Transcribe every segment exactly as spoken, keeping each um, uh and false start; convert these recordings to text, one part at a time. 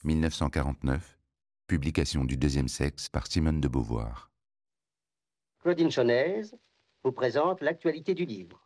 mille neuf cent quarante-neuf, publication du Deuxième Sexe par Simone de Beauvoir. Claudine Chaunaise vous présente l'actualité du livre.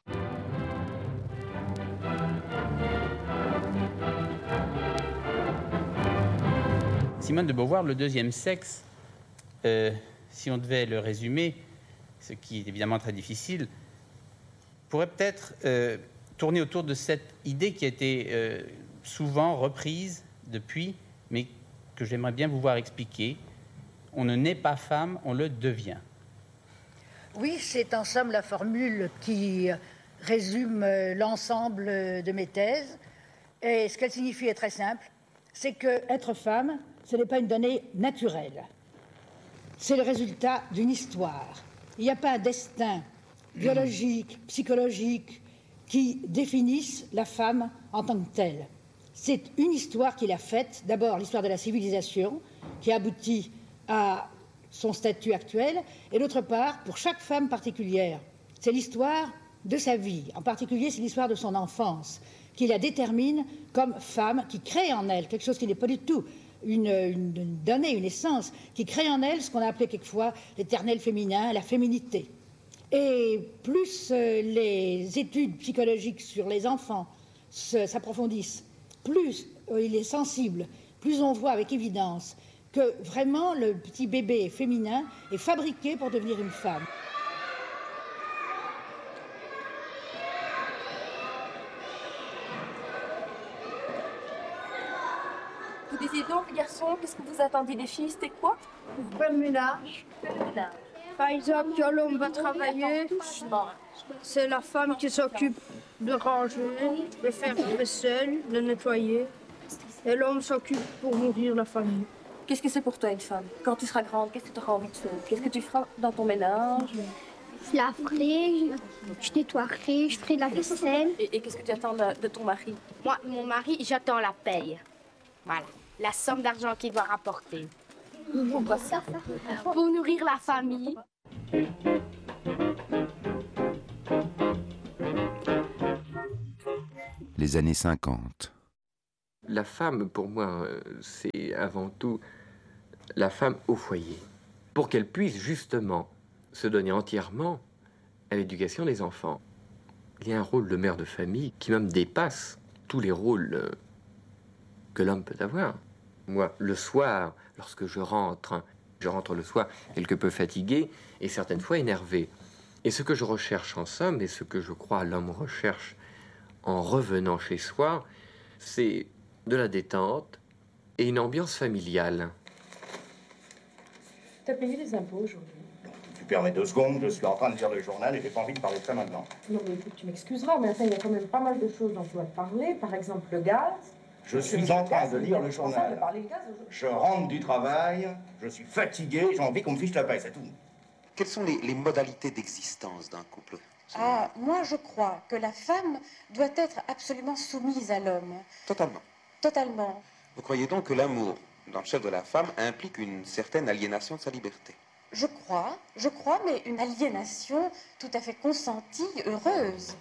Simone de Beauvoir, Le Deuxième Sexe, euh, si on devait le résumer, ce qui est évidemment très difficile, pourrait peut-être euh, tourner autour de cette idée qui a été euh, souvent reprise depuis, mais que j'aimerais bien vous voir expliquer. On ne naît pas femme, on le devient. Oui, c'est en somme la formule qui résume l'ensemble de mes thèses. Et ce qu'elle signifie est très simple, c'est qu'être femme, ce n'est pas une donnée naturelle. C'est le résultat d'une histoire. Il n'y a pas un destin biologique, psychologique, qui définisse la femme en tant que telle. C'est une histoire qu'il a faite, d'abord l'histoire de la civilisation, qui aboutit à son statut actuel, et d'autre part, pour chaque femme particulière, c'est l'histoire de sa vie. En particulier, c'est l'histoire de son enfance, qui la détermine comme femme, qui crée en elle quelque chose qui n'est pas du tout une, une, une donnée, une essence, qui crée en elle ce qu'on a appelé quelquefois l'éternel féminin, la féminité. Et plus euh, les études psychologiques sur les enfants s'approfondissent, plus euh, il est sensible, plus on voit avec évidence que vraiment le petit bébé féminin est fabriqué pour devenir une femme. Vous disiez donc, les garçons, qu'est-ce que vous attendiez des filles, c'était quoi? Faire le ménage. Par exemple, quand l'homme va travailler, c'est la femme qui s'occupe de ranger, de faire la vaisselle, de nettoyer. Et l'homme s'occupe pour nourrir la famille. Qu'est-ce que c'est pour toi une femme? Quand tu seras grande, qu'est-ce que tu auras envie de faire? Qu'est-ce que tu feras dans ton ménage? Je laverai, je nettoierai, je ferai la vaisselle. Et, et qu'est-ce que tu attends de, de ton mari? Moi, mon mari, j'attends la paye. Voilà, la somme d'argent qu'il doit rapporter. Pourquoi ça? Pour nourrir la famille. Les années cinquante. La femme, pour moi, c'est avant tout la femme au foyer. Pour qu'elle puisse justement se donner entièrement à l'éducation des enfants. Il y a un rôle de mère de famille qui même dépasse tous les rôles que l'homme peut avoir. Moi, le soir, lorsque je rentre, je rentre le soir quelque peu fatigué et certaines fois énervé. Et ce que je recherche en somme, et ce que je crois l'homme recherche en revenant chez soi, c'est de la détente et une ambiance familiale. T'as payé les impôts aujourd'hui? Tu permets deux secondes, je suis en train de lire le journal et j'ai pas envie de parler de ça maintenant. Non, mais écoute, tu m'excuseras, mais enfin, il y a quand même pas mal de choses dont je dois te parler. Par exemple, le gaz. Je suis en train de lire le journal. Je rentre du travail, je suis fatigué, j'ai envie qu'on me fiche la paix, c'est tout. Quelles sont les, les modalités d'existence d'un couple? Ah, moi, je crois que la femme doit être absolument soumise à l'homme. Totalement. Totalement. Vous croyez donc que l'amour, dans le chef de la femme, implique une certaine aliénation de sa liberté? Je crois, je crois, mais une aliénation tout à fait consentie, heureuse.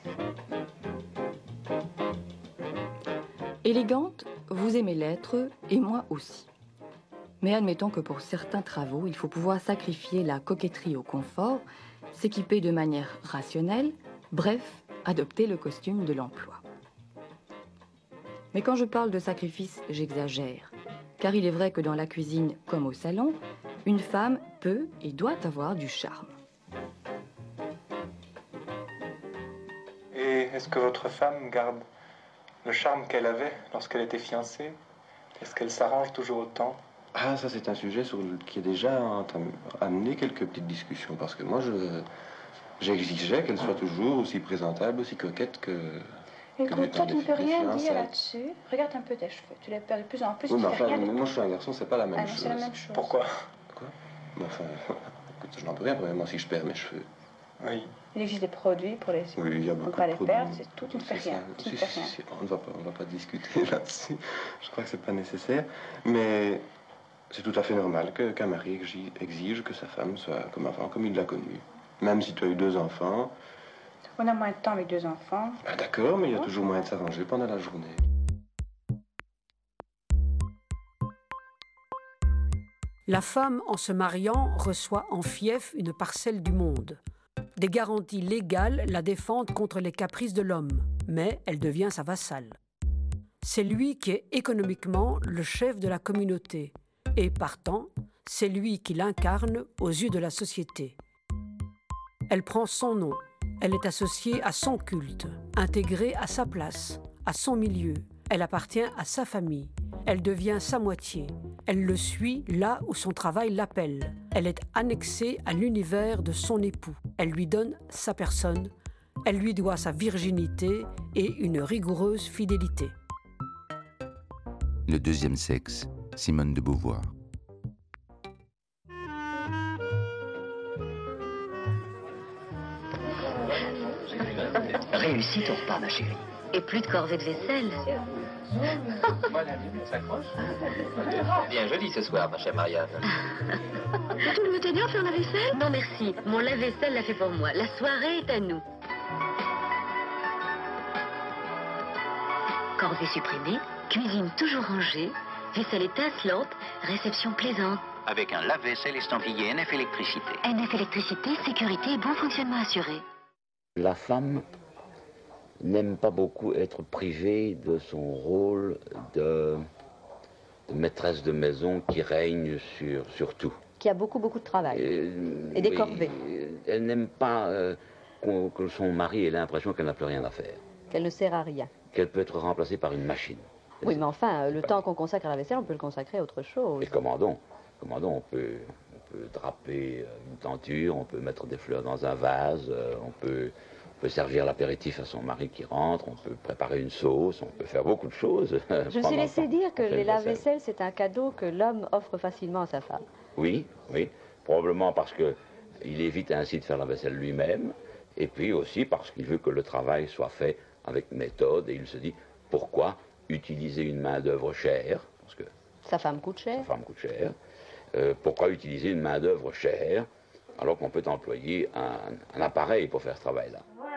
Élégante, vous aimez l'être, et moi aussi. Mais admettons que pour certains travaux, il faut pouvoir sacrifier la coquetterie au confort, s'équiper de manière rationnelle, bref, adopter le costume de l'emploi. Mais quand je parle de sacrifice, j'exagère, car il est vrai que dans la cuisine comme au salon, une femme peut et doit avoir du charme. Et est-ce que votre femme garde le charme qu'elle avait lorsqu'elle était fiancée? Est-ce qu'elle s'arrange toujours autant? Ah, ça c'est un sujet sur le, qui a déjà amené quelques petites discussions, parce que moi je j'exigeais qu'elle soit toujours aussi présentable, aussi coquette que... Écoute, toi tu ne peux rien dire là-dessus. Regarde un peu tes cheveux, tu les perds de plus en plus. Oui, mais enfin, rien moi je suis un garçon, c'est pas la même ah, non, chose. C'est la même chose. Pourquoi? Quoi? Mais enfin, écoute, je n'en peux rien, premièrement, si je perds mes cheveux. Oui. Il existe des produits pour les... Oui, il y a beaucoup on va de les produits. perdre, c'est tout, tu ne fais rien. Si, Tu ne si, fais rien. si, on ne va pas, on va pas discuter là-dessus. Je crois que c'est pas nécessaire. Mais c'est tout à fait normal que, qu'un mari exige, exige que sa femme soit comme avant, comme il l'a connue. Même si tu as eu deux enfants. On a moins de temps avec deux enfants. Ben d'accord, mais il y a toujours moyen de s'arranger pendant la journée. La femme, en se mariant, reçoit en fief une parcelle du monde. Des garanties légales la défendent contre les caprices de l'homme, mais elle devient sa vassale. C'est lui qui est économiquement le chef de la communauté, et partant, c'est lui qui l'incarne aux yeux de la société. Elle prend son nom, elle est associée à son culte, intégrée à sa place, à son milieu, elle appartient à sa famille, elle devient sa moitié, elle le suit là où son travail l'appelle, elle est annexée à l'univers de son époux, elle lui donne sa personne, elle lui doit sa virginité et une rigoureuse fidélité. Le deuxième sexe, Simone de Beauvoir. Réussis ton repas, ma chérie. Et plus de corvée de vaisselle. Bien joli ce soir, ma chère Marianne. Tu veux t'aider à faire la vaisselle? Non, merci. Mon lave-vaisselle l'a fait pour moi. La soirée est à nous. Corvée supprimée, cuisine toujours rangée, vaisselle étincelante, réception plaisante. Avec un lave-vaisselle estampillé N F Électricité. N F Électricité, sécurité et bon fonctionnement assuré. La femme n'aime pas beaucoup être privée de son rôle de, de maîtresse de maison qui règne sur, sur tout. Qui a beaucoup, beaucoup de travail. Et, et des oui, corvées. Elle n'aime pas euh, qu que son mari ait l'impression qu'elle n'a plus rien à faire. Qu'elle ne sert à rien. Qu'elle peut être remplacée par une machine. Oui, mais enfin, le temps qu'on consacre à la vaisselle, on peut le consacrer à autre chose. Et comment donc? Comment donc on peut, on peut draper une tenture, on peut mettre des fleurs dans un vase, on peut... On peut servir l'apéritif à son mari qui rentre, on peut préparer une sauce, on peut faire beaucoup de choses. Je me suis laissé dire que les lave-vaisselle, c'est un cadeau que l'homme offre facilement à sa femme. Oui, oui, probablement parce qu'il évite ainsi de faire la vaisselle lui-même, et puis aussi parce qu'il veut que le travail soit fait avec méthode, et il se dit, pourquoi utiliser une main-d'œuvre chère, parce que sa femme coûte cher. Sa femme coûte cher. Euh, pourquoi utiliser une main-d'œuvre chère, alors qu'on peut employer un, un appareil pour faire ce travail-là.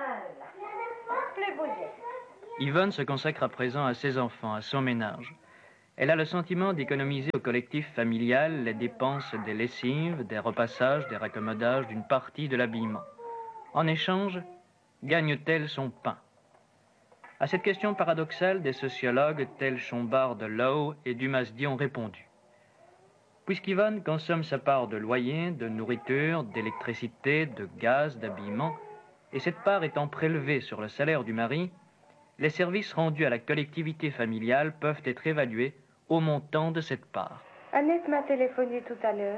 Yvonne se consacre à présent à ses enfants, à son ménage. Elle a le sentiment d'économiser au collectif familial les dépenses des lessives, des repassages, des raccommodages, d'une partie de l'habillement. En échange, gagne-t-elle son pain? À cette question paradoxale, des sociologues tels Chombard de Lowe et Dumas-Di ont répondu. Puisqu'Yvonne consomme sa part de loyer, de nourriture, d'électricité, de gaz, d'habillement, et cette part étant prélevée sur le salaire du mari, les services rendus à la collectivité familiale peuvent être évalués au montant de cette part. Annette m'a téléphoné tout à l'heure.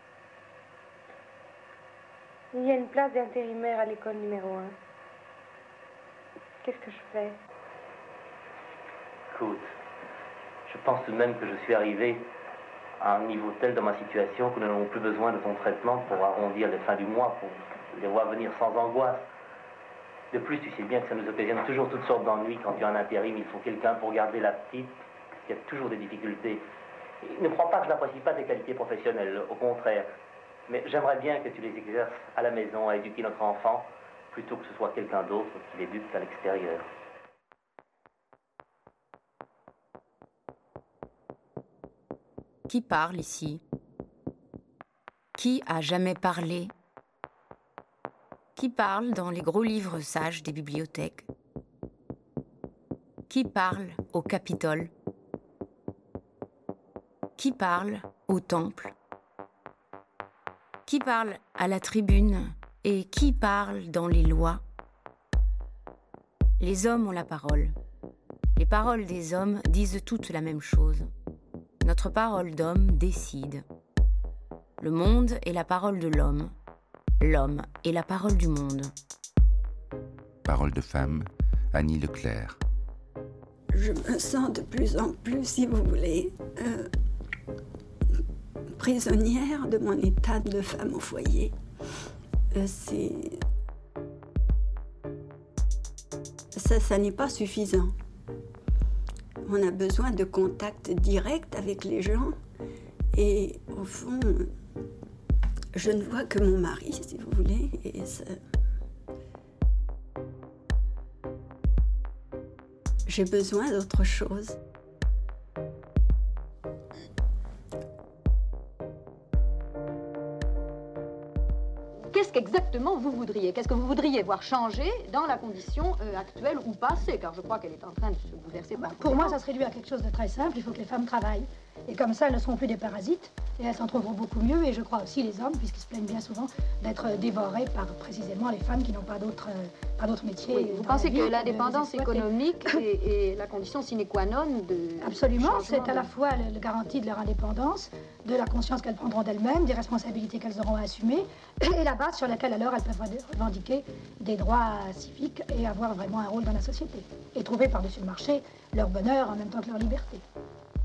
Il y a une place d'intérimaire à l'école numéro un. Qu'est-ce que je fais? Écoute, je pense tout de même que je suis arrivé à un niveau tel dans ma situation que nous n'avons plus besoin de ton traitement pour arrondir les fins du mois, pour les voir venir sans angoisse. De plus, tu sais bien que ça nous occasionne toujours toutes sortes d'ennuis. Quand tu as un intérim, il faut quelqu'un pour garder la petite. Il y a toujours des difficultés. Et ne crois pas que je n'apprécie pas tes qualités professionnelles, au contraire. Mais j'aimerais bien que tu les exerces à la maison, à éduquer notre enfant, plutôt que ce soit quelqu'un d'autre qui l'éduque à l'extérieur. Qui parle ici? Qui a jamais parlé? Qui parle dans les gros livres sages des bibliothèques? Qui parle au Capitole? Qui parle au Temple? Qui parle à la tribune? Et qui parle dans les lois? Les hommes ont la parole. Les paroles des hommes disent toutes la même chose. Notre parole d'homme décide. Le monde est la parole de l'homme. L'homme est la parole du monde. Parole de femme, Annie Leclerc. Je me sens de plus en plus, si vous voulez, euh, prisonnière de mon état de femme au foyer. Euh, c'est... Ça, ça n'est pas suffisant. On a besoin de contact direct avec les gens. Et au fond, je ne vois que mon mari, si vous voulez. Et ça... J'ai besoin d'autre chose. qu'est-ce qu'exactement vous voudriez? Qu'est-ce que vous voudriez voir changer dans la condition euh, actuelle ou passée? Car je crois qu'elle est en train de se bouleverser. Bah, pour moi, ça se réduit à quelque chose de très simple. Il faut que les femmes travaillent. Et comme ça, elles ne seront plus des parasites. Et elles s'en trouveront beaucoup mieux. Et je crois aussi les hommes, puisqu'ils se plaignent bien souvent d'être dévorés par précisément les femmes qui n'ont pas d'autres euh, métiers. Oui, vous pensez que l'indépendance économique est, est la condition sine qua non de... Absolument. C'est à de... la fois la garantie de leur indépendance, de la conscience qu'elles prendront d'elles-mêmes, des responsabilités qu'elles auront à assumer, et la base sur laquelle alors elles peuvent revendiquer des droits civiques et avoir vraiment un rôle dans la société. Et trouver par-dessus le marché leur bonheur en même temps que leur liberté.